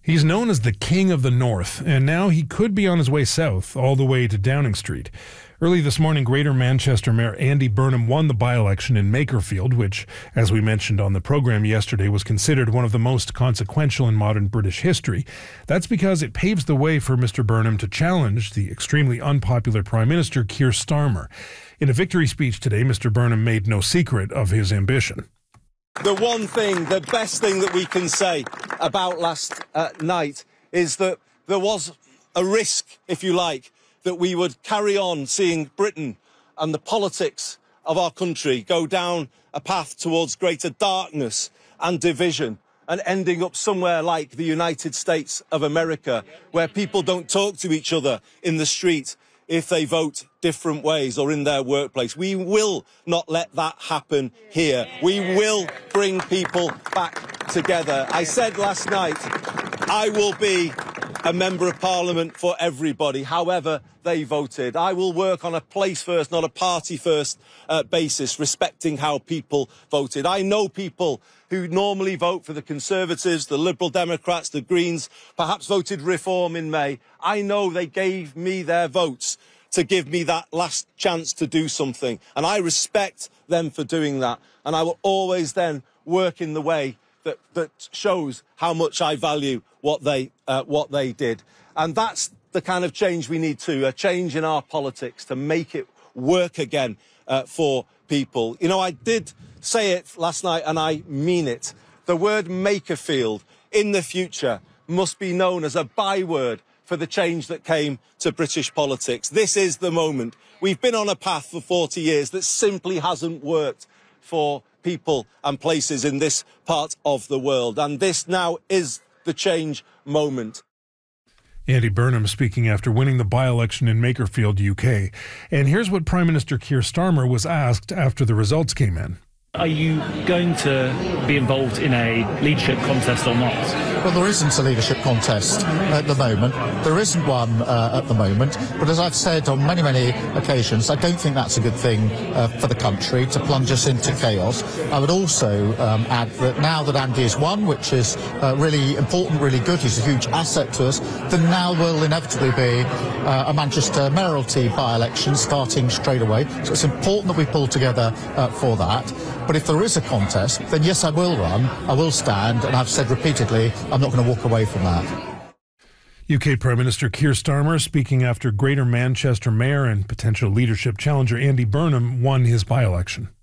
He's known as the King of the North, and now he could be on his way south, all the way to Downing Street. Early this morning, Greater Manchester Mayor Andy Burnham won the by-election in Makerfield, which, as we mentioned on the program yesterday, was considered one of the most consequential in modern British history. That's because it paves the way for Mr. Burnham to challenge the extremely unpopular Prime Minister Keir Starmer. In a victory speech today, Mr. Burnham made no secret of his ambition. The best thing that we can say about last night is that there was a risk, if you like, that we would carry on seeing Britain and the politics of our country go down a path towards greater darkness and division and ending up somewhere like the United States of America, where people don't talk to each other in the street if they vote different ways or in their workplace. We will not let that happen here. We will bring people back together. I said last night, I will be a member of parliament for everybody, however they voted. I will work on a place first, not a party first basis, respecting how people voted. I know people who normally vote for the Conservatives, the Liberal Democrats, the Greens, perhaps voted Reform in May. I know they gave me their votes to give me that last chance to do something. And I respect them for doing that. And I will always then work in the way that shows how much I value what they did. And that's the kind of change we need to, a change in our politics to make it work again for people. You know, I did say it last night and I mean it. The word Makerfield in the future must be known as a byword for the change that came to British politics. This is the moment. We've been on a path for 40 years that simply hasn't worked for people and places in this part of the world. And this now is the change moment. Andy Burnham speaking after winning the by-election in Makerfield, UK. And here's what Prime Minister Keir Starmer was asked after the results came in. Are you going to be involved in a leadership contest or not? Well, there isn't a leadership contest at the moment. There isn't one at the moment. But as I've said on many, many occasions, I don't think that's a good thing for the country, to plunge us into chaos. I would also add that now that Andy has won, which is really important, really good, he's a huge asset to us, then now will inevitably be a Manchester mayoralty by-election starting straight away. So it's important that we pull together for that. But if there is a contest, then yes, I will run, I will stand, and I've said repeatedly, I'm not going to walk away from that. UK Prime Minister Keir Starmer speaking after Greater Manchester Mayor and potential leadership challenger Andy Burnham won his by-election.